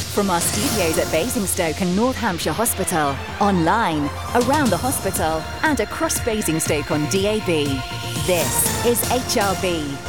From our studios at Basingstoke and North Hampshire Hospital, online, around the hospital, and across Basingstoke on DAB. This is HRB.